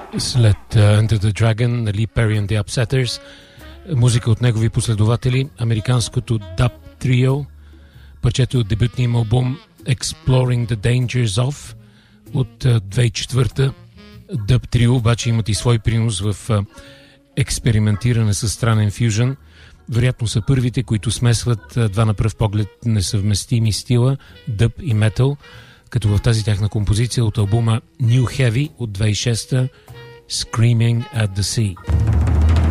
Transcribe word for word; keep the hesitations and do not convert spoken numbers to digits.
След uh, Enter the Dragon на Lee Perry and the Upsetters, музика от негови последователи, американското Dub Trio, парчето от дебютния им албум Exploring the Dangers of от uh, две хиляди и четвърта. Dub Trio обаче имат и свой принос в uh, експериментиране с странен фюжън. Вероятно са първите, които смесват uh, два на пръв поглед несъвместими стила, дъб и метал, като в тази тяхна композиция от албума New Heavy от две хиляди и шеста Screaming at the Sea.